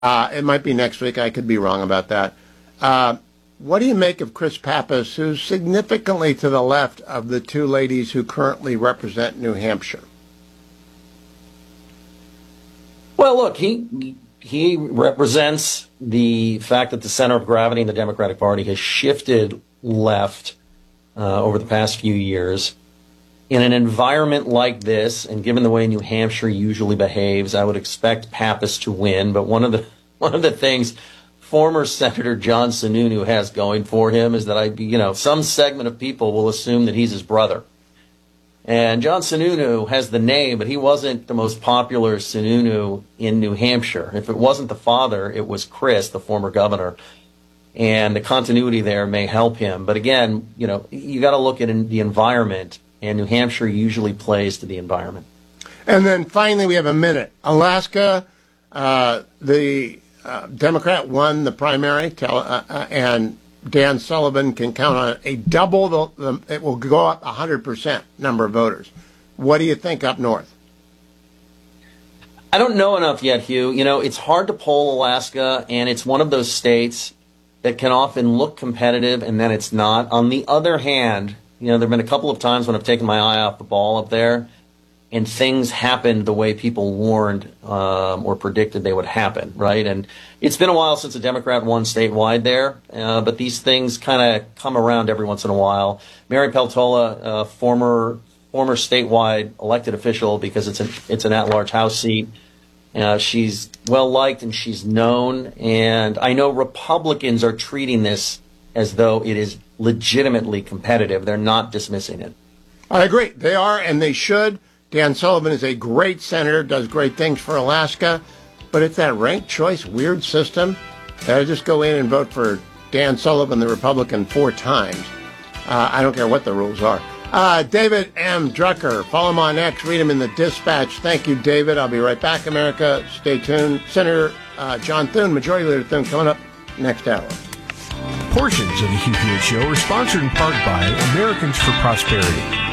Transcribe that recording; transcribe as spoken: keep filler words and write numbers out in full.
Uh, it might be next week. I could be wrong about that. Uh, what do you make of Chris Pappas, who's significantly to the left of the two ladies who currently represent New Hampshire? Well, look, he he represents the fact that the center of gravity in the Democratic Party has shifted left uh, over the past few years. In an environment like this, and given the way New Hampshire usually behaves, I would expect Pappas to win. But one of the one of the things former Senator John Sununu has going for him is that I, you know, some segment of people will assume that he's his brother. And John Sununu has the name, but he wasn't the most popular Sununu in New Hampshire. If it wasn't the father, it was Chris, the former governor. And the continuity there may help him. But again, you know, you got to look at the environment, and New Hampshire usually plays to the environment. And then finally, we have a minute. Alaska, uh, the uh, Democrat won the primary, tell, uh, uh, and Dan Sullivan can count on a double, the, the, it will go up one hundred percent number of voters. What do you think up north? I don't know enough yet, Hugh. You know, it's hard to poll Alaska, and it's one of those states that can often look competitive, and then it's not. On the other hand, you know, there have been a couple of times when I've taken my eye off the ball up there, and things happened the way people warned um, or predicted they would happen, right? And it's been a while since a Democrat won statewide there, uh, but these things kind of come around every once in a while. Mary Peltola, uh, former former statewide elected official, because it's an it's an at-large House seat. Uh, she's well liked and she's known, and I know Republicans are treating this as though it is legitimately competitive. They're not dismissing it. I agree. They are, and they should. Dan Sullivan is a great senator, does great things for Alaska, but it's that ranked choice weird system that I just go in and vote for Dan Sullivan, the Republican, four times. Uh, I don't care what the rules are. Uh, David M. Drucker, follow him on X, read him in the Dispatch. Thank you, David. I'll be right back, America. Stay tuned. Senator uh, John Thune, Majority Leader Thune, coming up next hour. Portions of the Hugh Hewitt Show are sponsored in part by Americans for Prosperity.